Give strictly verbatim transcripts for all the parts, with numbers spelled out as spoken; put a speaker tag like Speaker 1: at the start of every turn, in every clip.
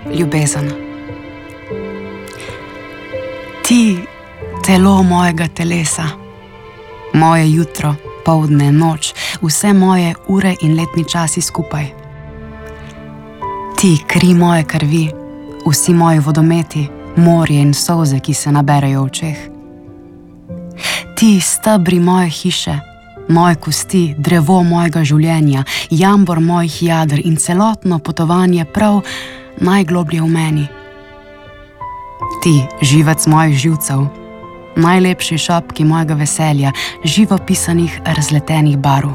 Speaker 1: ljubezen. Ti, telo mojega telesa, moje jutro, poldne, noč, vse moje ure in letni časi skupaj. Ti, kri moje krvi, vsi moji vodometi, morje in solze, ki se naberejo v očeh. Ti, stebri moje hiše, moje kosti, drevo mojega življenja, jambor mojih jader in celotno potovanje prav najgloblje v meni. Ti, živec mojih živcev, najlepši šopki mojega veselja, živopisanih razletenih barv.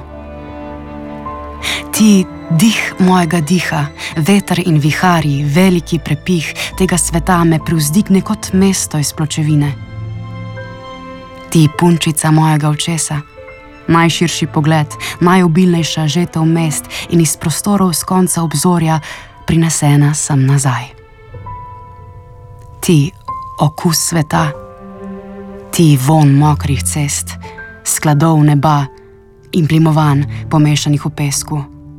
Speaker 1: Ti, dih mojega diha, veter in viharji, veliki prepih tega sveta me privzdigne kot mesto iz pločevine. Ti, punčica mojega očesa, najširši pogled, najobilnejša žetev mest in iz prostorov s konca obzorja prinesena sem nazaj. Ti, okus sveta, ti, von mokrih cest, skladov neba in plimovanj pomešanih v pesku.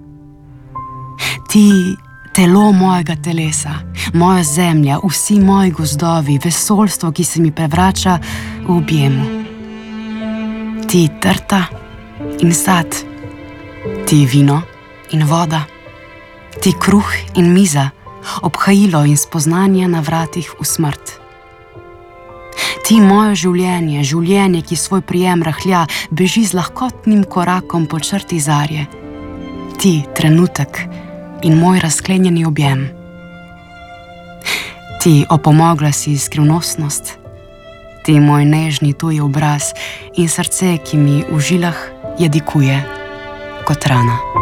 Speaker 1: Ti, telo mojega telesa, moja zemlja, vsi moji gozdovi, vesoljstvo, ki se mi prevrača v objemu. Ti, trta in sad, ti, vino in voda, ti, kruh in miza, obhajilo in spoznanje na vratih v smrt. Ti, moje življenje, življenje, ki svoj prijem rahlja, beži z lahkotnim korakom po črti zarje. Ti, trenutek in moj razklenjeni objem. Ti, opomogla si skrivnostnost, ti, moj nežni tuji obraz in srce, ki mi v žilah jadikuje kot rana.